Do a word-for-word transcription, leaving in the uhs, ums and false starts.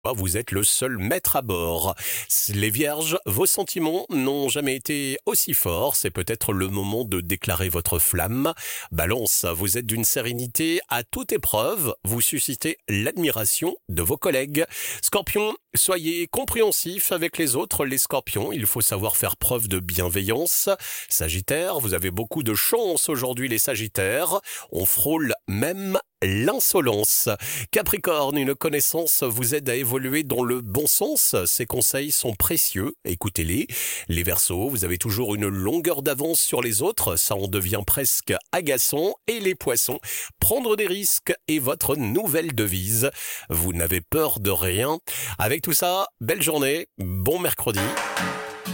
Ah, vous êtes le seul maître à bord. Les vierges, vos sentiments n'ont jamais été aussi forts. C'est peut-être le moment de déclarer votre flamme. Balance, vous êtes d'une sérénité à toute épreuve. Vous suscitez l'admiration de vos collègues. Scorpion, soyez compréhensif avec les autres. Les scorpions, il faut savoir faire preuve de bienveillance. Sagittaire, vous avez beaucoup de chance aujourd'hui les sagittaires. On frôle même l'insolence. Capricorne, une connaissance vous aide à évoluer dans le bon sens. Ces conseils sont précieux, écoutez-les. Les Verseaux, vous avez toujours une longueur d'avance sur les autres, ça en devient presque agaçant. Et les Poissons, prendre des risques est votre nouvelle devise. Vous n'avez peur de rien. Avec tout ça, belle journée, bon mercredi.